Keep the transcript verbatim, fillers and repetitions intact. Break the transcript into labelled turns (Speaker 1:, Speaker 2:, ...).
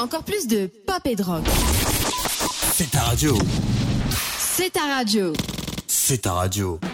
Speaker 1: Encore plus de pop et de rock.
Speaker 2: C'est ta radio.
Speaker 1: C'est ta radio.
Speaker 2: C'est ta radio.